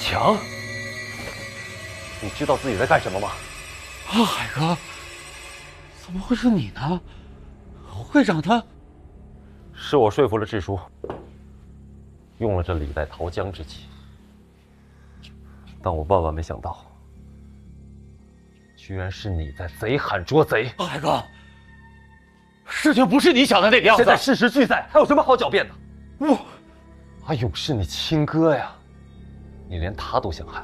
强，你知道自己在干什么吗？ 啊，海哥，怎么会是你呢？会长他是我说服了智叔，用了这李代桃僵之计，但我万万没想到，居然是你在贼喊捉贼。 海哥，事情不是你想的那个样子。 现在事实俱在，还有什么好狡辩的？阿勇是你亲哥呀，你连他都想害，